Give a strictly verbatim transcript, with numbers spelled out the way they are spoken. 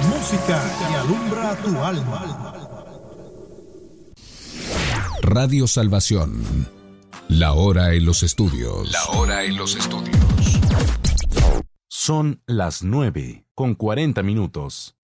música que alumbra tu alma. Radio Salvación. La hora en los estudios. La hora en los estudios. Son las nueve con cuarenta minutos.